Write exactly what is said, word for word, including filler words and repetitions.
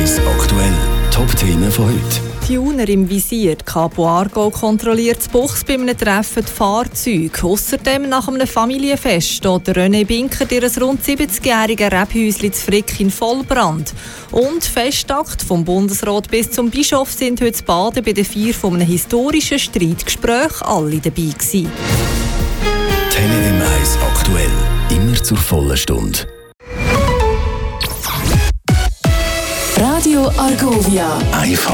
eins aktuell. Top-Themen von heute. Die Thuner im Visier. Die Kapo Aargau kontrolliert das Buchs bei einem Treffen die Fahrzeuge. Außerdem nach einem Familienfest steht René Binker ihr rund siebzigjähriges Rebhäuschen zu Frick in Vollbrand. Und Festakt vom Bundesrat bis zum Bischof sind heute zu Baden bei der Feier von einem historischen Streitgespräch alle dabei gewesen. Tele M eins aktuell. Immer zur vollen Stunde. Radio Argovia. Einfach